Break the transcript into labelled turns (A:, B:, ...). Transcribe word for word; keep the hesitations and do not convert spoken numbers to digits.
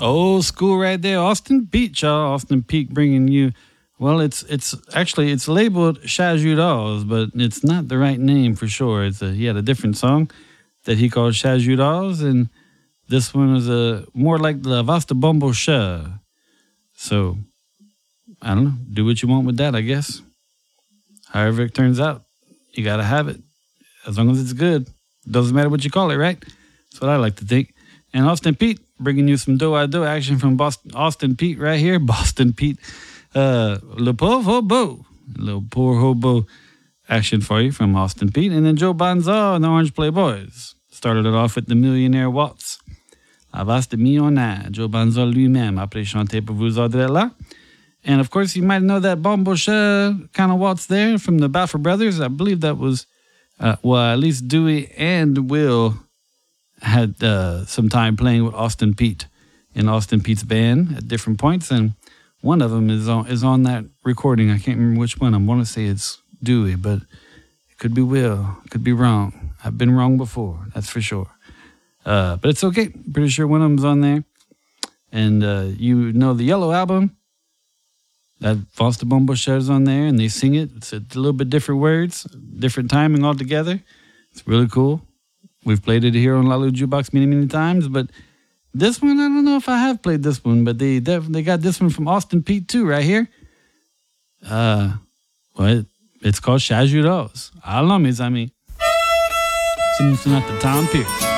A: Old school right there. Austin Pete, y'all. Austin Pete bringing you, well, it's it's actually, it's labeled Chajudas, but it's not the right name for sure. It's a, he had a different song that he called Chajudas, and this one was a, more like the Vasta Bombo Sha. So, I don't know. Do what you want with that, I guess. However it turns out, you got to have it. As long as it's good. Doesn't matter what you call it, right? That's what I like to think. And Austin Pete, bringing you some do-I-do action from Boston, Austin Pete right here. Boston Pete. Uh, Le Pauvre Hobo. Little poor hobo action for you from Austin Pete. And then Joe Banza and the Orange Playboys. Started it off with the Millionaire Waltz. Avast millionnaire. Joe Banza lui-même après chanter pour vous autres-là. And of course, you might know that Bombo Sha kind of waltz there from the Baffer Brothers. I believe that was, uh, well, at least Dewey and Will had uh, some time playing with Austin Pete in Austin Pete's band at different points, and one of them is on is on that recording. I can't remember which one. I want to say it's Dewey, but it could be Will. It could be wrong. I've been wrong before, that's for sure. Uh, but it's okay. Pretty sure one of them's on there. And uh, you know the Yellow Album. That Foster Bombo shares on there, and they sing it. It's a little bit different words, different timing altogether. It's really cool. We've played it here on Lalu Jukebox many, many times, but this one, I don't know if I have played this one, but they they got this one from Austin Pete too, right here. Uh, well, it's called Chajudas. I don't know, mes amis. It's not the Tom Pierce.